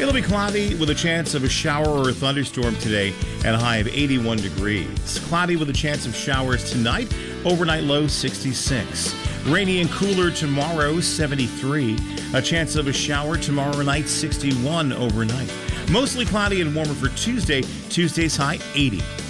It'll be cloudy with a chance of a shower or a thunderstorm today and a high of 81 degrees. Cloudy with a chance of showers tonight, overnight low 66. Rainy and cooler tomorrow, 73. A chance of a shower tomorrow night, 61 overnight. Mostly cloudy and warmer for Tuesday. Tuesday's high, 80.